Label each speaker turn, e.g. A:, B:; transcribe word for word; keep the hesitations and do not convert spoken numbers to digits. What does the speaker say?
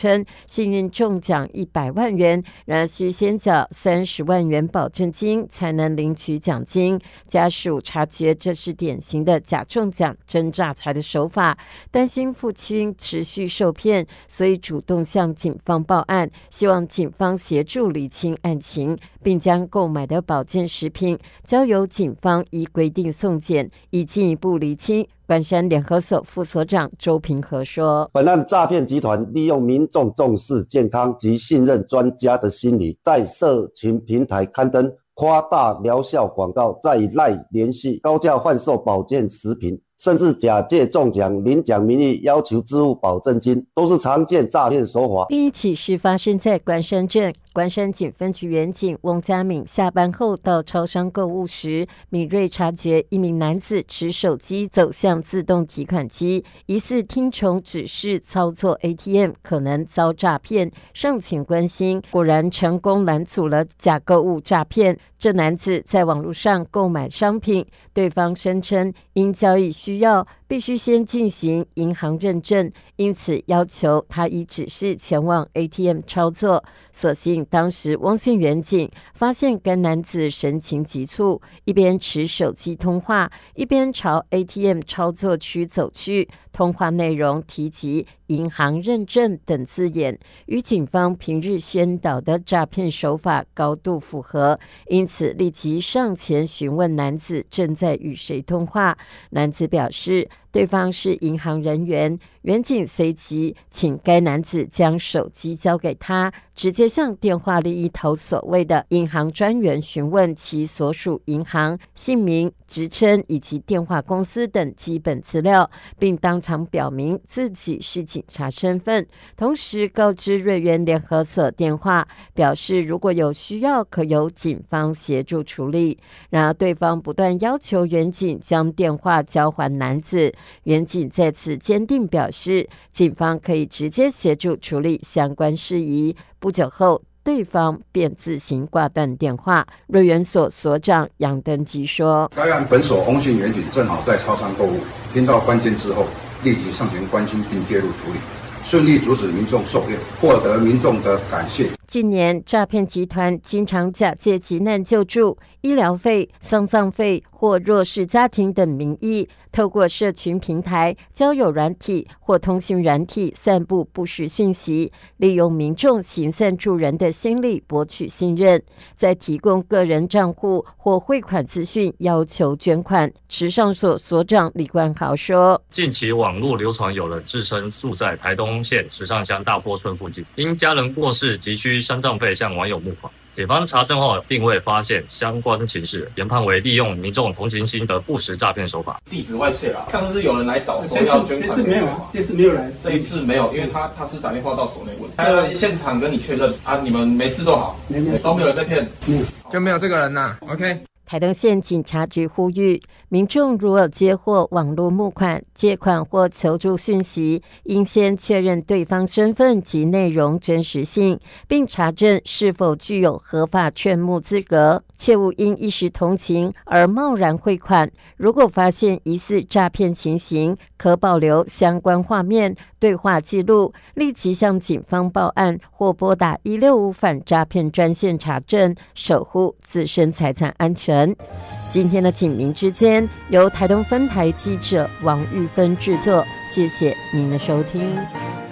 A: 称幸运中奖一百万元，然而需先缴三十万元保证金才能领取奖金。家属察觉这是典型的假中奖真诈财的手法，担心父亲持续受骗，所以主动向警方报案，希望警方协助厘清案情，并将购买的保健食品交由警方依规定送检，以进一步厘清。关山联合所副所长周平和说，
B: 本案诈骗集团利用民众重视健康及信任专家的心理，在社群平台刊登夸大疗效广告，再以 LINE 联系高价贩售保健食品，甚至假借中奖领奖名义要求支付保证金，都是常见诈骗手法。
A: 另一起事发生在关山镇，关山警分局员警翁家敏下班后到超商购物时，敏锐察觉一名男子持手机走向自动提款机，疑似听从指示操作 A T M， 可能遭诈骗，上前关心，果然成功拦阻了假购物诈骗。这男子在网络上购买商品，对方声称因交易需要必须先进行银行认证，因此要求他依指示前往 A T M 操作。所幸当时翁姓员警发现该男子神情急促，一边持手机通话，一边朝 A T M 操作区走去，通话内容提及银行认证等字眼，与警方平日宣导的诈骗手法高度符合，因此立即上前询问男子正在与谁通话。男子表示对方是银行人员，员警随即请该男子将手机交给他，直接向电话另一头所谓的银行专员询问其所属银行姓名、职称以及电话公司等基本资料，并当场表明自己是警察身份，同时告知瑞源联合所电话，表示如果有需要可由警方协助处理。然而对方不断要求员警将电话交还男子，员警再次坚定表示警方可以直接协助处理相关事宜。不久后对方便自行挂断电话。瑞源所所长杨登基说，
C: 该案本所翁姓员警正好在超商购物，听到关键之后立即上前关心并介入处理，顺利阻止民众受骗，获得民众的感谢。
A: 近年诈骗集团经常假借急难救助、医疗费、丧葬费或弱势家庭等名义，透过社群平台、交友软体或通讯软体散布不实讯息，利用民众行善助人的心理博取信任，再提供个人账户或汇款资讯要求捐款。时尚所所长李冠豪说，
D: 近期网络流传有人自称住在台东县时尚乡大坡村附近，因家人过世急需丧葬费向网友募款。警方查证后并未发现相关情事，研判为利用民众同情心的不实诈骗手法。
E: 地址外泄了，上次有人来找说要捐款，
F: 这次没有啊，这次没有来，
E: 这一次没有，因为他他是打电话到所内问，他要现场跟你确认啊，你们没事都好，
F: 没有
E: 都没有人在骗，
F: 没有
G: 就没有这个人呐。OK。
A: 台东县警察局呼吁民众，如有接获网络募款、借款或求助讯息，应先确认对方身份及内容真实性，并查证是否具有合法劝募资格，切勿因一时同情而贸然汇款。如果发现疑似诈骗情形，可保留相关画面、对话记录，立即向警方报案或拨打一六五反诈骗专线查证，守护自身财产安全。今天的警民之间由台东分台记者王玉芬制作，谢谢您的收听。